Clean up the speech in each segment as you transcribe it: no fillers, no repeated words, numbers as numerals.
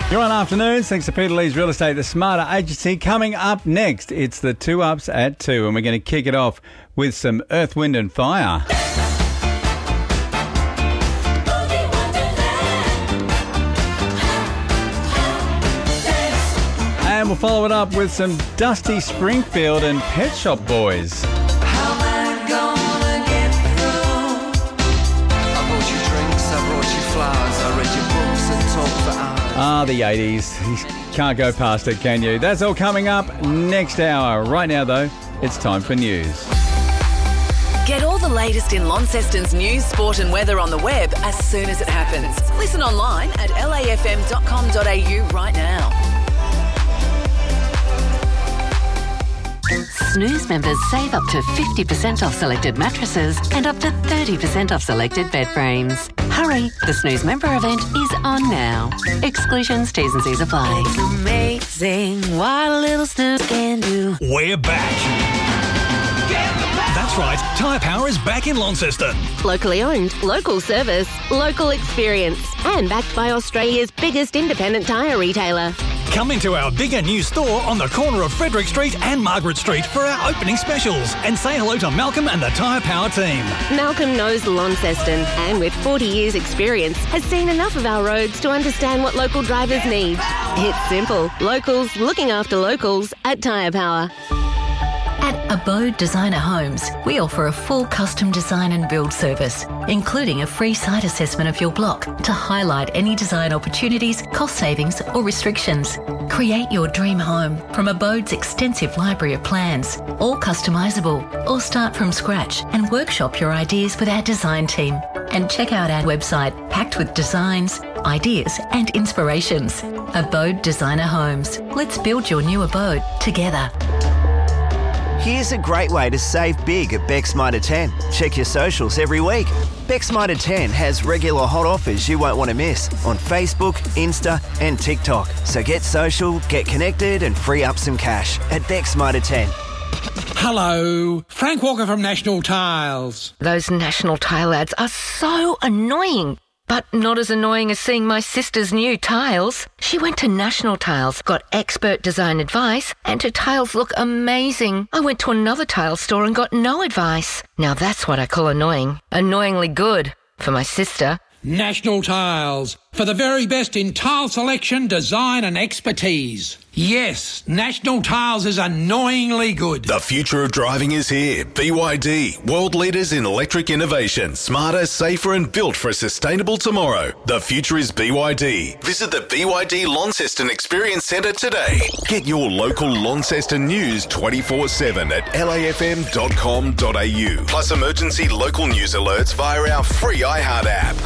You're on Afternoons. Thanks to Peter Lee's Real Estate, the Smarter Agency. Coming up next, it's the 2 Ups at 2, and we're going to kick it off with some Earth, Wind and Fire. And we'll follow it up with some Dusty Springfield and Pet Shop Boys. How am I gonna get through? I bought you drinks, I brought you flowers, I read your books and talked for hours. The 80s. You can't go past it, can you? That's all coming up next hour. Right now, though, it's time for news. Get all the latest in Launceston's news, sport and weather on the web as soon as it happens. Listen online at lafm.com.au right now. Snooze members save up to 50% off selected mattresses and up to 30% off selected bed frames. Hurry, the Snooze member event is on now. Exclusions, T's and C's apply. It's amazing what a little snooze can do. We're back. That's right, Tyre Power is back in Launceston. Locally owned, local service, local experience, and backed by Australia's biggest independent tyre retailer. Come into our bigger new store on the corner of Frederick Street and Margaret Street for our opening specials and say hello to Malcolm and the Tyre Power team. Malcolm knows Launceston and with 40 years experience has seen enough of our roads to understand what local drivers need. It's simple. Locals looking after locals at Tyre Power. At Abode Designer Homes, we offer a full custom design and build service, including a free site assessment of your block to highlight any design opportunities, cost savings or restrictions. Create your dream home from Abode's extensive library of plans, all customisable, or start from scratch and workshop your ideas with our design team. And check out our website packed with designs, ideas and inspirations. Abode Designer Homes. Let's build your new abode together. Here's a great way to save big at Beck's Mitre 10. Check your socials every week. Beck's Mitre 10 has regular hot offers you won't want to miss on Facebook, Insta and TikTok. So get social, get connected and free up some cash at Beck's Mitre 10. Hello, Frank Walker from National Tiles. Those National Tile ads are so annoying. But not as annoying as seeing my sister's new tiles. She went to National Tiles, got expert design advice, and her tiles look amazing. I went to another tile store and got no advice. Now that's what I call annoying. Annoyingly good for my sister. National Tiles, for the very best in tile selection, design and expertise. Yes, National Tiles is annoyingly good. The future of driving is here. BYD, world leaders in electric innovation. Smarter, safer and built for a sustainable tomorrow. The future is BYD. Visit the BYD Launceston Experience Centre today. Get your local Launceston news 24/7 at lafm.com.au. Plus emergency local news alerts via our free iHeart app.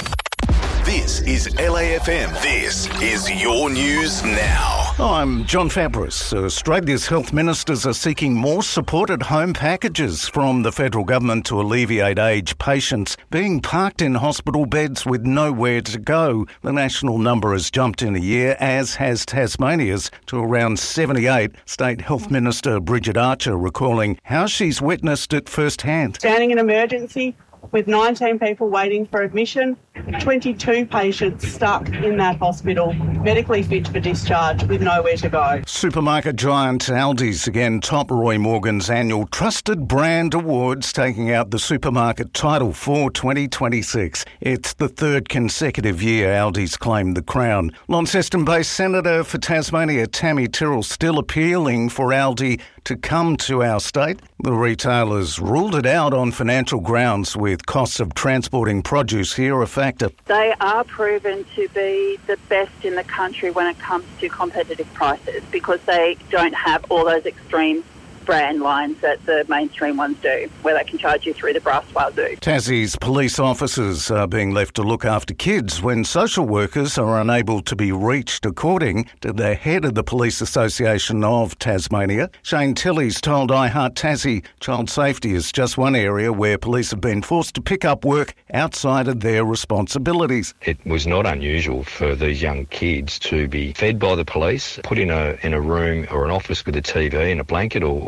This is LAFM. This is your news now. I'm John Fabris. Australia's health ministers are seeking more supported home packages from the federal government to alleviate aged patients being parked in hospital beds with nowhere to go. The national number has jumped in a year, as has Tasmania's, to around 78. State Health Minister Bridget Archer recalling how she's witnessed it firsthand. Standing in emergency with 19 people waiting for admission, 22 patients stuck in that hospital, medically fit for discharge with nowhere to go. Supermarket giant Aldi's again top Roy Morgan's annual Trusted Brand Awards, taking out the supermarket title for 2026. It's the third consecutive year Aldi's claimed the crown. Launceston-based Senator for Tasmania Tammy Tyrrell still appealing for Aldi to come to our state. The retailers ruled it out on financial grounds, with costs of transporting produce here a factor. They are proven to be the best in the country when it comes to competitive prices because they don't have all those extreme brand lines that the mainstream ones do, where they can charge you through the brass wazoo. Tassie's police officers are being left to look after kids when social workers are unable to be reached, according to the head of the Police Association of Tasmania. Shane Tilley's told iHeart Tassie child safety is just one area where police have been forced to pick up work outside of their responsibilities. It was not unusual for these young kids to be fed by the police, put in a room or an office with a TV and a blanket or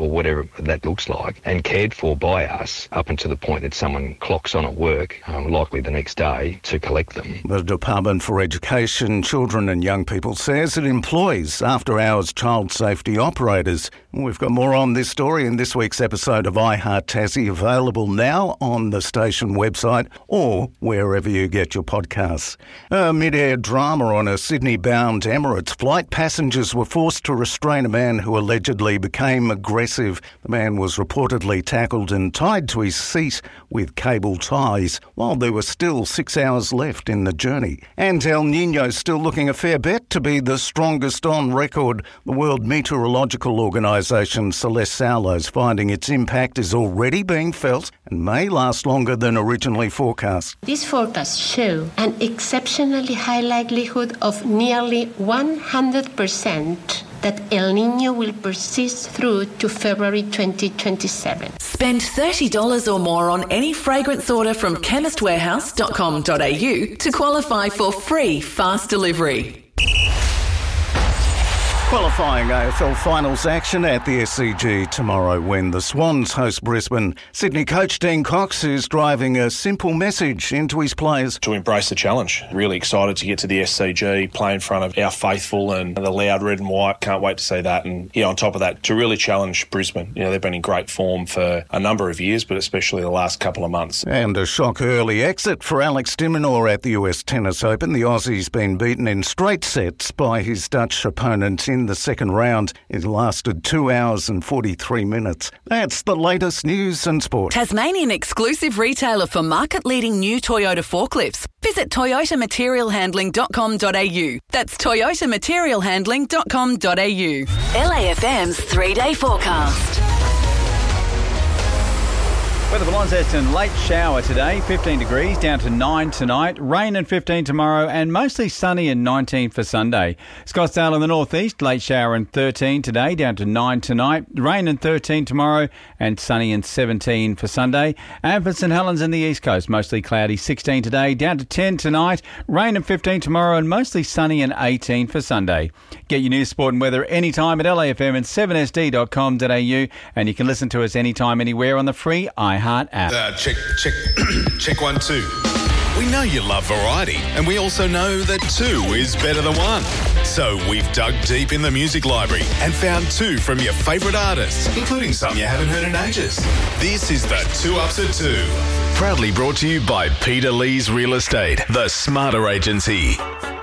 or whatever that looks like, and cared for by us up until the point that someone clocks on at work, likely the next day, to collect them. The Department for Education, Children and Young People says it employs after-hours child safety operators. We've got more on this story in this week's episode of iHeart Tassie, available now on the station website or wherever you get your podcasts. A mid-air drama on a Sydney-bound Emirates flight. Passengers were forced to restrain a man who allegedly became aggressive. The man was reportedly tackled and tied to his seat with cable ties while there were still 6 hours left in the journey. And El Niño's still looking a fair bet to be the strongest on record. The World Meteorological Organisation Celeste Saulo's finding its impact is already being felt and may last longer than originally forecast. These forecasts show an exceptionally high likelihood of nearly 100% that El Niño will persist through to February 2027. Spend $30 or more on any fragrance order from chemistwarehouse.com.au to qualify for free fast delivery. Qualifying AFL finals action at the SCG tomorrow when the Swans host Brisbane. Sydney coach Dean Cox is driving a simple message into his players. To embrace the challenge. Really excited to get to the SCG, play in front of our faithful and the loud red and white. Can't wait to see that. And on top of that, to really challenge Brisbane. They've been in great form for a number of years, but especially the last couple of months. And a shock early exit for Alex de Minaur at the US Tennis Open. The Aussie's been beaten in straight sets by his Dutch opponent in the second round. It lasted 2 hours and 43 minutes. That's the latest news and sport. Tasmanian exclusive retailer for market-leading new Toyota forklifts. Visit toyotamaterialhandling.com.au. That's toyotamaterialhandling.com.au. LAFM's 3-day forecast. Weather for Launceston, late shower today, 15 degrees, down to 9 tonight. Rain and 15 tomorrow, and mostly sunny and 19 for Sunday. Scottsdale in the northeast, late shower and 13 today, down to 9 tonight. Rain and 13 tomorrow, and sunny and 17 for Sunday. And for St Helens in the east coast, mostly cloudy, 16 today, down to 10 tonight. Rain and 15 tomorrow, and mostly sunny and 18 for Sunday. Get your news, sport and weather anytime at LAFM and 7sd.com.au, and you can listen to us anytime, anywhere on the free iHeart app. Check 1, 2. We know you love variety, and we also know that 2 is better than 1. So we've dug deep in the music library and found 2 from your favourite artists, including some you haven't heard in ages. This is the 2 Ups at 2. Proudly brought to you by Peter Lee's Real Estate, the Smarter Agency.